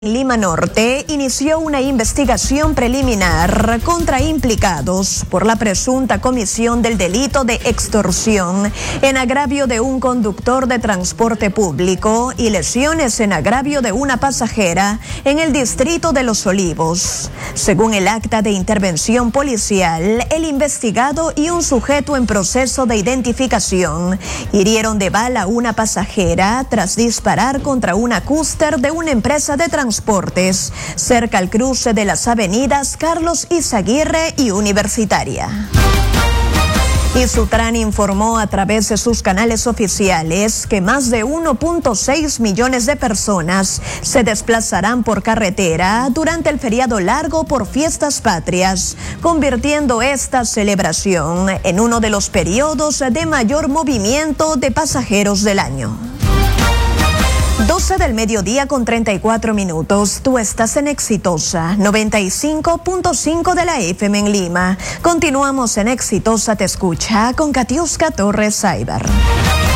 Lima Norte inició una investigación preliminar contra implicados por la presunta comisión del delito de extorsión en agravio de un conductor de transporte público y lesiones en agravio de una pasajera en el distrito de Los Olivos. Según el acta de intervención policial, el investigado y un sujeto en proceso de identificación hirieron de bala a una pasajera tras disparar contra una cúster de una empresa de transportes cerca al cruce de las avenidas Carlos Izaguirre y Universitaria. Y Sutran informó a través de sus canales oficiales que más de 1.6 millones de personas se desplazarán por carretera durante el feriado largo por fiestas patrias, convirtiendo esta celebración en uno de los periodos de mayor movimiento de pasajeros del año. 12 del mediodía con 34 minutos. Tú estás en Exitosa 95.5 de la FM en Lima. Continuamos en Exitosa Te Escucha con Katiuska Torres Saibar.